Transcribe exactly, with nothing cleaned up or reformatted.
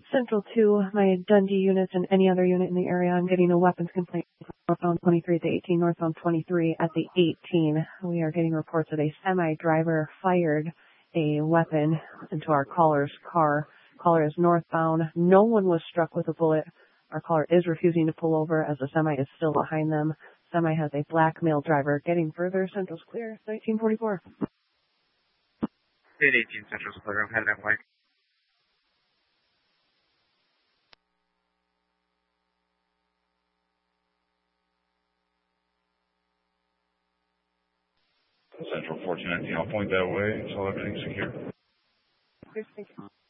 Central two, my Dundee units and any other unit in the area, I'm getting a weapons complaint northbound twenty-three at the eighteen, northbound twenty-three at the eighteen. We are getting reports that a semi-driver fired a weapon into our caller's car. Caller is northbound. No one was struck with a bullet. Our caller is refusing to pull over as the semi is still behind them. Semi has a black male driver. Getting further, Central's clear, nineteen forty-four. eight eighteen Central's clear, I'm heading that way. Central fourteen nineteen, I'll point that way until everything's secure. Yes, thank you.